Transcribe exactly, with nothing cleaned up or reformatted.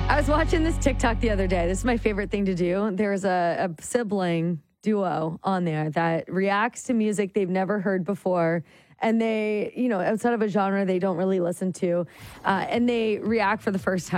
I was watching this TikTok the other day. This is my favorite thing to do. There's a, a sibling duo on there that reacts to music they've never heard before. And they, you know, outside of a genre they don't really listen to. Uh, and they react for the first time.